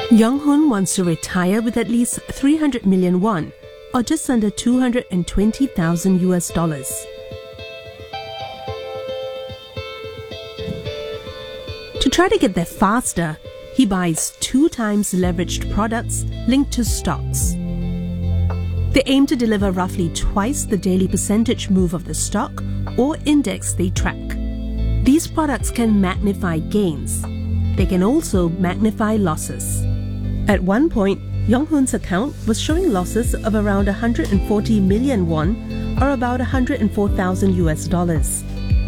Young-hoon wants to retire with at least 300 million won, or just under 220,000 US dollars. To try to get there faster, he buys 2 times leveraged products linked to stocks. They aim to deliver roughly twice the daily percentage move of the stock or index they track. These products can magnify gains. They can also magnify losses. At one point, Young-hoon's account was showing losses of around 140 million won, or about 104,000 US dollars.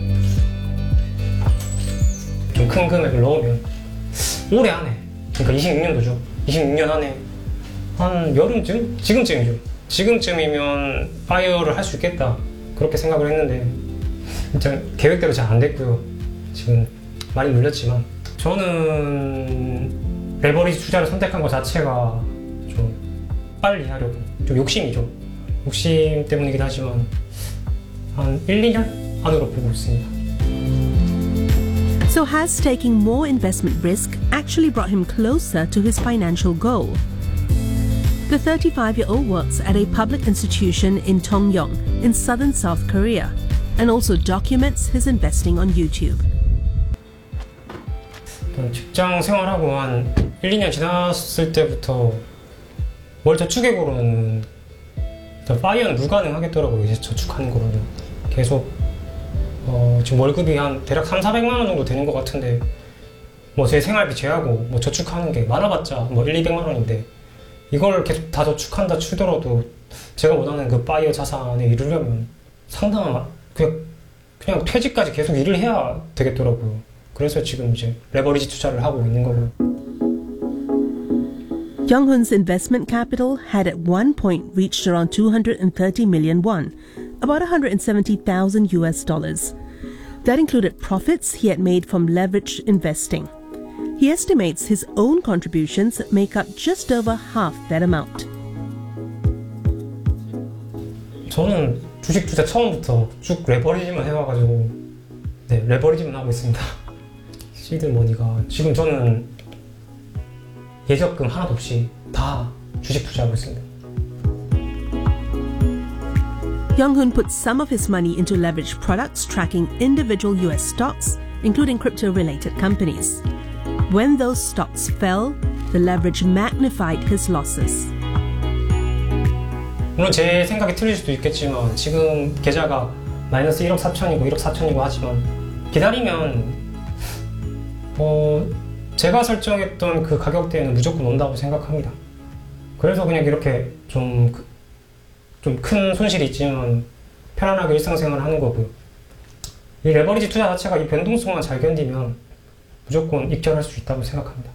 좀 큰 금액을 넣으면 올해 안에, 그러니까 26년도죠. 26년 안에 한 여름쯤? 지금쯤이죠. 지금쯤이면 파이어를 할 수 있겠다, 그렇게 생각을 했는데 일단 계획대로 잘 안 됐고요. 지금 많이 눌렸지만 저는 레버리지 투자를 선택한 것 자체가 좀 빨리 하려고, 좀 욕심이죠. 욕심 때문이긴 하지만 한 1, 2년 안으로 보고 있습니다. So has taking more investment risk actually brought him closer to his financial goal? The 35-year-old works at a public institution in Tongyong in southern South Korea and also documents his investing on YouTube. 직장 생활하고 한 1, 2년 지났을 때부터 월 저축액으로는 파이어는 불가능하겠더라고요. 이제 저축하는 거로는 계속 지금 월급이 한 대략 300~400만 원 정도 되는 것 같은데 뭐 제 생활비 제하고 뭐 저축하는 게 많아봤자 뭐 100~200만 원인데 이걸 계속 다 저축한다 치더라도 제가 원하는 그 파이어 자산에 이르려면 상당한 그냥 퇴직까지 계속 일을 해야 되겠더라고요. 그래서 지금 이제 레버리지 투자를 하고 있는 거고요. Young-hoon's investment capital had at one point reached around 230 million won, about 170,000 US dollars. That included profits he had made from leveraged investing. He estimates his own contributions make up just over half that amount. 저는 주식 투자 처음부터 쭉 레버리지만 해와가지고 레버리지만 하고 있습니다. 시드머니가 지금 저는 예적금 하나도 없이 다 주식 투자하고 있습니다. Young-hoon put some of his money into leveraged products tracking individual US stocks, including crypto-related companies. When those stocks fell, the leverage magnified his losses. 물론 제 생각이 틀릴 수도 있겠지만 지금 계좌가 마이너스 1억 4천이고 1억 4천이고 하지만 기다리면 제가 설정했던 그 가격대에는 무조건 온다고 생각합니다. 그래서 그냥 이렇게 좀 큰 손실이 있지만 편안하게 일상생활을 하는 거고요. 이 레버리지 투자 자체가 이 변동성만 잘 견디면 무조건 익절할 수 있다고 생각합니다.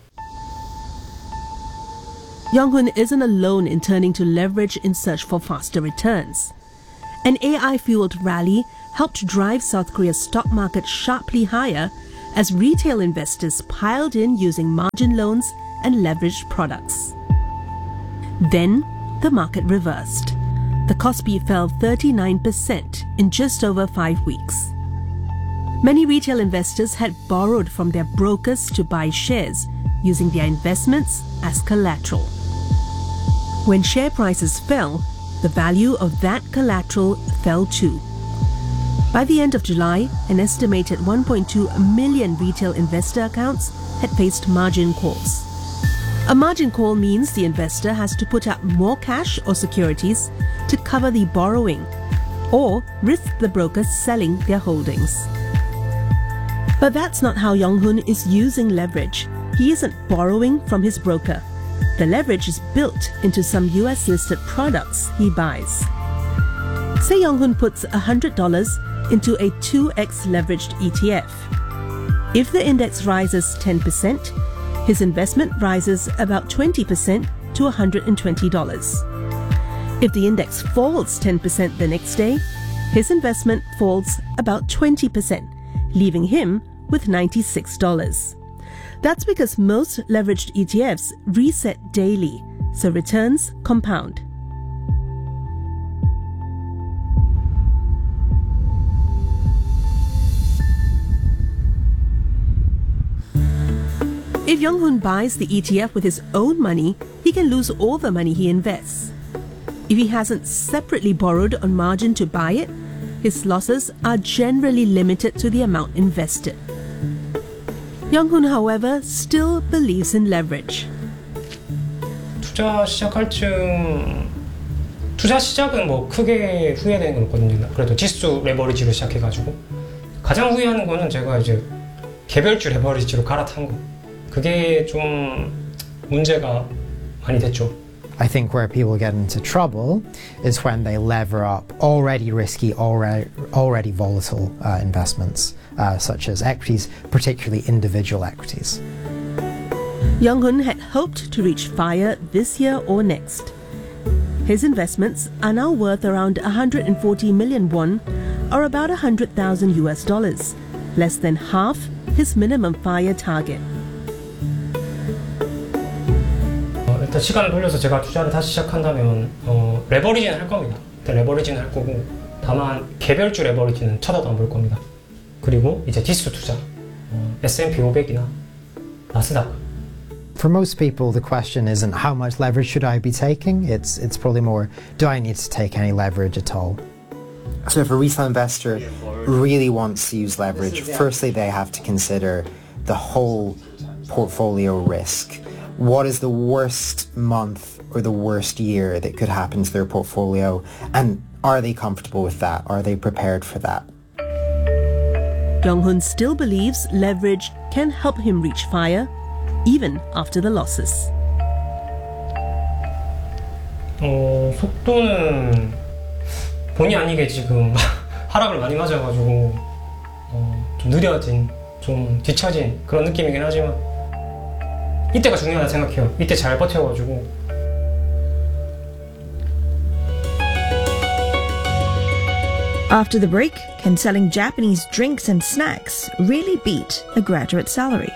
Young-hoon isn't alone in turning to leverage in search for faster returns. An AI-fueled rally helped drive South Korea's stock market sharply higher as retail investors piled in using margin loans and leveraged products. Then, the market reversed. The Kospi fell 39% in just over 5 weeks. Many retail investors had borrowed from their brokers to buy shares, using their investments as collateral. When share prices fell, the value of that collateral fell too. By the end of July, an estimated 1.2 million retail investor accounts had faced margin calls. A margin call means the investor has to put up more cash or securities to cover the borrowing, or risk the brokers selling their holdings. But that's not how Young-hoon is using leverage. He isn't borrowing from his broker. The leverage is built into some US-listed products he buys. Say Young-hoon puts $100 into a 2x leveraged ETF. If the index rises 10%, his investment rises about 20% to $120. If the index falls 10% the next day, his investment falls about 20%, leaving him with $96. That's because most leveraged ETFs reset daily, so returns compound. If Young-hoon buys the ETF with his own money, he can lose all the money he invests. If he hasn't separately borrowed on margin to buy it, his losses are generally limited to the amount invested. Young-hoon, however, still believes in leverage. 투자 시작은 뭐 크게 후회되는 건 없거든요. 그래도 지수 레버리지로 시작해가지고 가장 후회하는 거는 제가 이제 개별주 레버리지로 갈아탄 거. 그게 좀 문제가 많이 됐죠. I think where people get into trouble is when they lever up already risky, already volatile investments, such as equities, particularly individual equities. Young-hoon had hoped to reach FIRE this year or next. His investments are now worth around 140 million won, or about $100,000, less than half his minimum FIRE target. 일단 시간을 돌려서 제가 투자를 다시 시작한다면 레버리지는 할 겁니다. 일단 레버리지는 할 거고 다만 개별주 레버리지는 쳐다도 안 볼 겁니다. 그리고 이제 지수 투자, S&P 500이나 나스닥. For most people, the question isn't how much leverage should I be taking? It's probably more, do I need to take any leverage at all? So if a retail investor really wants to use leverage, firstly they have to consider the whole portfolio risk. What is the worst month or the worst year that could happen to their portfolio, and are they comfortable with that? Are they prepared for that? Young-hoon still believes leverage can help him reach FIRE even after the losses. 속도는 본의 아니게 지금 하락을 많이 맞아가지고 좀 느려진, 좀 뒤처진 그런 느낌이긴 하지만 이때가 중요하다 생각해요. 이때 잘 버텨가지고. After the break, can selling Japanese drinks and snacks really beat a graduate salary?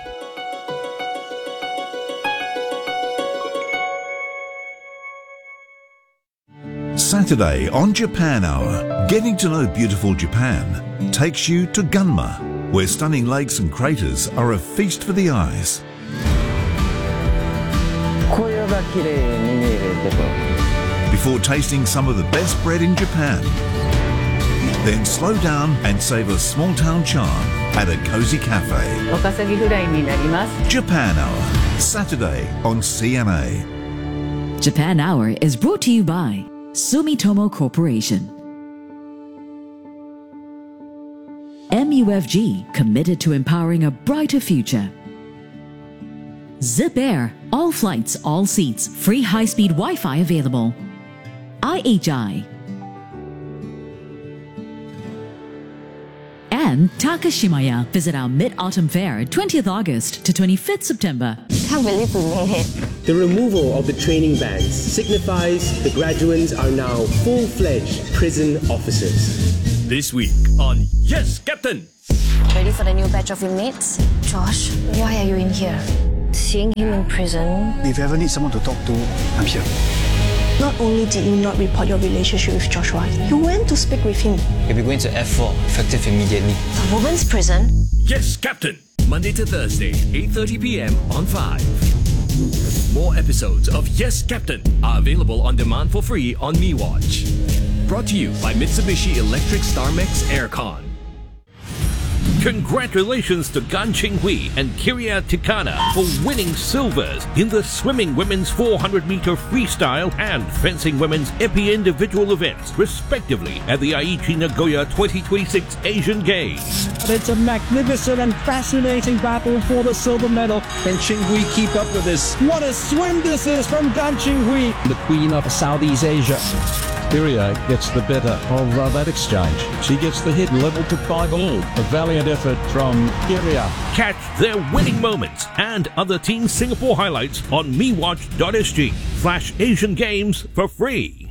Saturday on Japan Hour, getting to know beautiful Japan takes you to Gunma, where stunning lakes and craters are a feast for the eyes. Before tasting some of the best bread in Japan, then slow down and savor small town charm at a cozy cafe. Japan Hour, Saturday on CNA. Japan Hour is brought to you by Sumitomo Corporation. MUFG, committed to empowering a brighter future. Zip Air, all flights, all seats, free high-speed Wi-Fi available. IHI. And Takashimaya, visit our Mid-Autumn Fair, 20th August to 25th September. Can't believe we made it. The removal of the training bands signifies the graduates are now full-fledged prison officers. This week on Yes, Captain! Ready for the new batch of inmates? Josh, why are you in here? Seeing him in prison... If you ever need someone to talk to, I'm here. Not only did you not report your relationship with Joshua, you went to speak with him. You'll be going to F4, effective immediately. A woman's prison? Yes, Captain! Monday to Thursday, 8:30 p.m. on 5. More episodes of Yes, Captain are available on demand for free on MeWatch. Brought to you by Mitsubishi Electric Starmex Aircon. Congratulations to Gan Qinghui and Kiria Tikana for winning silvers in the swimming women's 400-meter freestyle and fencing women's epi individual events, respectively, at the Aichi Nagoya 2026 Asian Games. It's a magnificent and fascinating battle for the silver medal. Can Qinghui keep up with this? What a swim this is from Gan Qinghui, the queen of Southeast Asia. Kiria gets the better of that exchange. She gets the hit level to 5-all. A valiant effort from Kiria. Catch their winning moments and other Team Singapore highlights on mewatch.sg/Asian Games for free.